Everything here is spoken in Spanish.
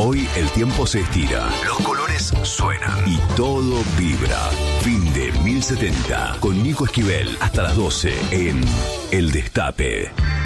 Hoy el tiempo se estira, los colores suenan y todo vibra. Fin de 1070 con Nico Esquivel hasta las 12 en El Destape.